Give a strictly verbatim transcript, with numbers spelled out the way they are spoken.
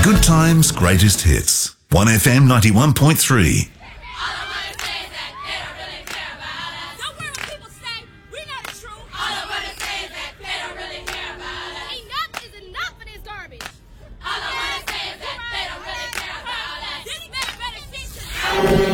Good times, greatest hits. one F M ninety-one point three.